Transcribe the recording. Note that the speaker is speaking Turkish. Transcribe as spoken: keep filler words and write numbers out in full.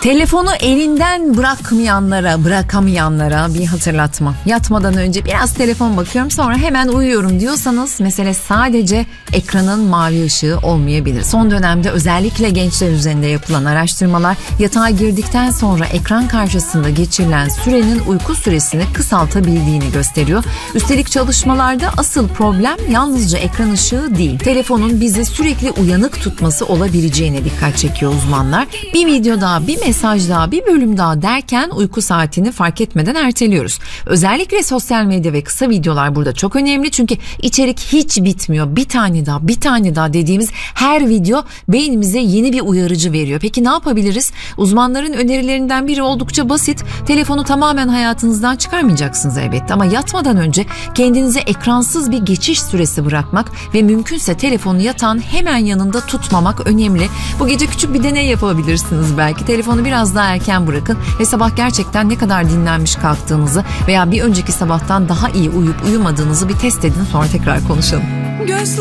Telefonu elinden bırakmayanlara, bırakamayanlara bir hatırlatma. Yatmadan önce biraz telefon bakıyorum, sonra hemen uyuyorum diyorsanız mesele sadece ekranın mavi ışığı olmayabilir. Son dönemde özellikle gençler üzerinde yapılan araştırmalar yatağa girdikten sonra ekran karşısında geçirilen sürenin uyku süresini kısaltabildiğini gösteriyor. Üstelik çalışmalarda asıl problem yalnızca ekran ışığı değil, telefonun bizi sürekli uyanık tutması olabileceğine dikkat çekiyor uzmanlar. Bir video daha, bir mesaj daha, bir bölüm daha derken uyku saatini fark etmeden erteliyoruz. Özellikle sosyal medya ve kısa videolar burada çok önemli, çünkü içerik hiç bitmiyor. Bir tane daha, bir tane daha dediğimiz her video beynimize yeni bir uyarıcı veriyor. Peki ne yapabiliriz? Uzmanların önerilerinden biri oldukça basit. Telefonu tamamen hayatınızdan çıkarmayacaksınız elbette, ama yatmadan önce kendinize ekransız bir geçiş süresi bırakmak ve mümkünse telefonu yatağın hemen yanında tutmamak önemli. Bu gece küçük bir deney yapabilirsiniz belki. Telefonu biraz daha erken bırakın ve sabah gerçekten ne kadar dinlenmiş kalktığınızı veya bir önceki sabahtan daha iyi uyup uyumadığınızı bir test edin, sonra tekrar konuşalım.